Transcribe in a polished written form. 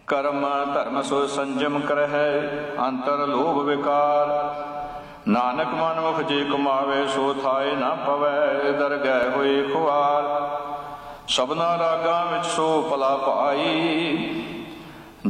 ਕਰਮ ਧਰਮ ਸੋ ਸੰਜਮ ਕਰਹਿ, ਅੰਤਰ ਲੋਭ ਵਿਕਾਰ। ਨਾਨਕ ਮਨ ਮੁਖ ਜੇ ਕਮਾਵੇ, ਸੋ ਥਾਏ ਨਾ ਪਵੈ, ਦਰਗਹਿ ਹੋਏ ਖੁਆਰ। ਸਭਨਾ ਰਾਗਾਂ ਵਿੱਚ ਸੋ ਭਲਾ ਪਾਈ,